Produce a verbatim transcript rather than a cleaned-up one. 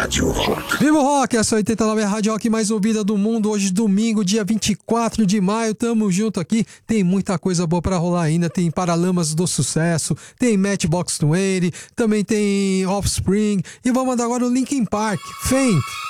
Rádio Rock. Viva o Rock, essa oitenta e nove é a Rádio Rock mais ouvida do mundo. Hoje, domingo, dia vinte e quatro de maio, tamo junto aqui. Tem muita coisa boa pra rolar ainda. Tem Paralamas do Sucesso, tem Matchbox oitenta, também tem Offspring. E vamos mandar agora o Linkin Park, Faint.